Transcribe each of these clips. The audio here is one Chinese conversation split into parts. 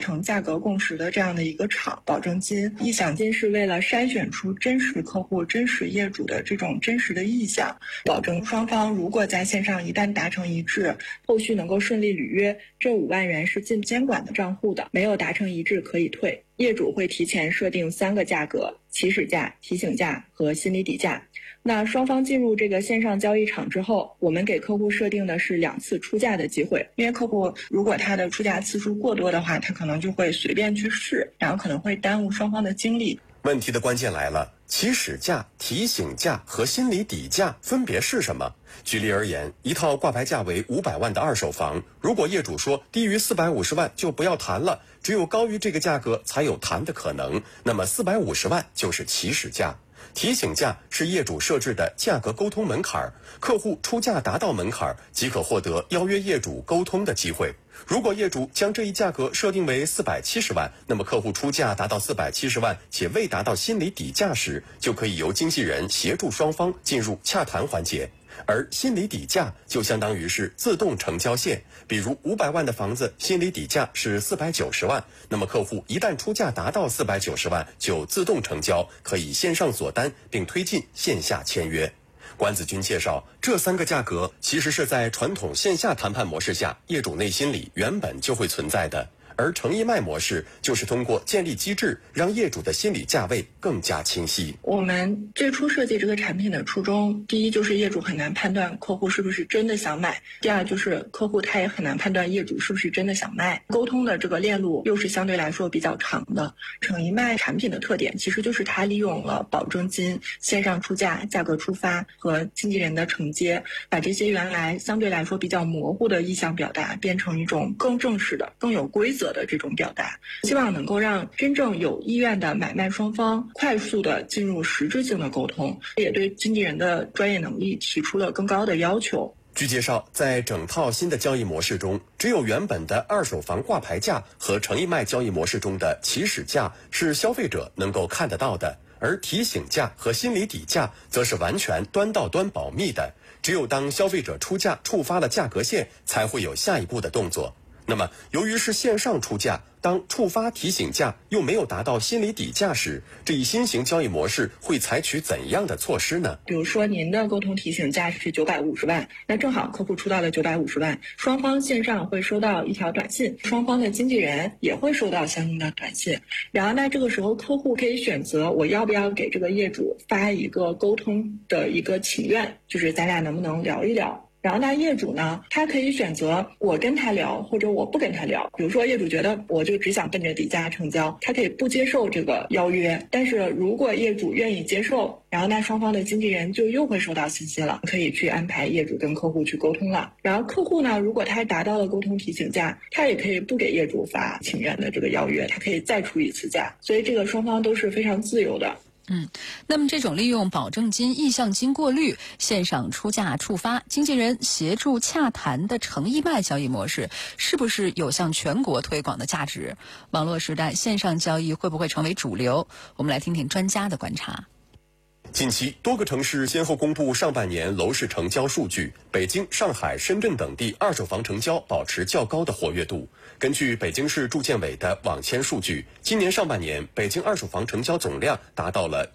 成价格共识的这样的一个场。保证金、意向金是为了筛选出真实客户、真实业主的这种真实的意向，保证双方如果在线上一旦达成一致，后续能够顺利履约，这5万元是进监管的账户的，没有达成一致可以退。业主会提前设定3个价格：起始价、提醒价和心理底价。那双方进入这个线上交易场之后，我们给客户设定的是2次出价的机会，因为客户如果他的出价次数过多的话，他可能就会随便去试，然后可能会耽误双方的精力。 问题的关键来了，起始价、提醒价和心理底价分别是什么？举例而言，一套挂牌价为500万的二手房，如果业主说低于450万就不要谈了，只有高于这个价格才有谈的可能，那么450万就是起始价。提醒价是业主设置的价格沟通门槛，客户出价达到门槛即可获得邀约业主沟通的机会。如果业主将这一价格设定为470万，那么客户出价达到470万且未达到心理底价时，就可以由经纪人协助双方进入洽谈环节。而心理底价就相当于是自动成交线，比如500万的房子心理底价是490万，那么客户一旦出价达到490万就自动成交，可以线上锁单并推进线下签约。关子君介绍，这3个价格其实是在传统线下谈判模式下业主内心里原本就会存在的，而诚意卖模式就是通过建立机制，让业主的心理价位更加清晰。 我们最初设计这个产品的初衷，第一就是业主很难判断客户是不是真的想买，第二就是客户他也很难判断业主是不是真的想卖。沟通的这个链路又是相对来说比较长的。诚意卖产品的特点其实就是它利用了保证金、线上出价、价格出发和经纪人的承接，把这些原来相对来说比较模糊的意向表达变成一种更正式的、更有规则的这种表达，希望能够让真正有意愿的买卖双方快速的进入实质性的沟通，也对经纪人的专业能力提出了更高的要求。 据介绍，在整套新的交易模式中，只有原本的二手房挂牌价和诚意卖交易模式中的起始价是消费者能够看得到的，而提醒价和心理底价则是完全端到端保密的，只有当消费者出价触发了价格线，才会有下一步的动作。那么由于是线上出价，当触发提醒价又没有达到心理底价时，这一新型交易模式会采取怎样的措施呢？ 比如说您的沟通提醒价是950万，那正好客户出到了950万，双方线上会收到一条短信，双方的经纪人也会收到相应的短信。然后呢，这个时候客户可以选择我要不要给这个业主发一个沟通的一个请愿，就是咱俩能不能聊一聊。然后那业主呢，他可以选择我跟他聊，或者我不跟他聊。比如说业主觉得我就只想奔着底价成交，他可以不接受这个邀约。但是如果业主愿意接受，然后那双方的经纪人就又会收到信息了，可以去安排业主跟客户去沟通了。然后客户呢，如果他达到了沟通提醒价，他也可以不给业主发请愿的这个邀约，他可以再出一次价。所以这个双方都是非常自由的。 那么这种利用保证金、意向金过滤、线上出价触发、经纪人协助洽谈的诚意卖交易模式，是不是有向全国推广的价值？网络时代线上交易会不会成为主流？我们来听听专家的观察。 近期多个城市先后公布上半年楼市成交数据，北京、上海、深圳等地二手房成交保持较高的活跃度。根据北京市住建委的网签数据，今年上半年北京二手房成交总量达到了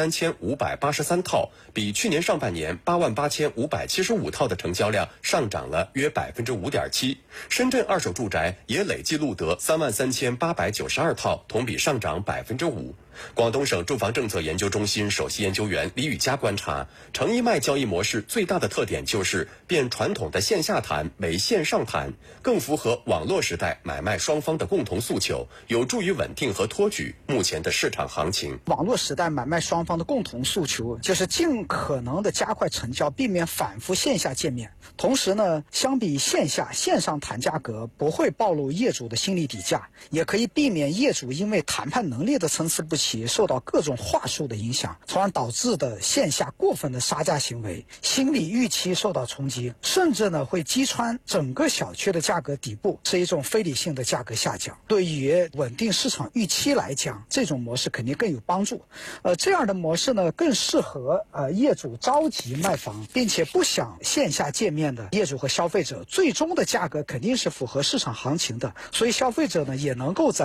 93583套，比去年上半年88575套的成交量上涨了约5.7%。深圳二手住宅也累计录得33892套，同比上涨5%。广东省住房政策研究中心首席研究员李宇佳观察，诚意卖交易模式最大的特点就是变传统的线下谈为线上谈，更符合网络时代买卖双方的共同诉求，有助于稳定和托举目前的市场行情。 网络时代买卖双方的共同诉求就是尽可能的加快成交，避免反复线下见面。同时呢，相比线上谈价格，不会暴露业主的心理底价，也可以避免业主因为谈判能力的参差不齐，受到各种话术的影响，从而导致的线下过分的杀价行为，心理预期受到冲击，甚至呢会击穿整个小区的价格底部，是一种非理性的价格下降。对于稳定市场预期来讲，这种模式肯定更有帮助。这样的模式呢更适合业主着急卖房，并且不想线下见面的业主和消费者，最终的价格肯定是符合市场行情的，所以消费者呢也能够在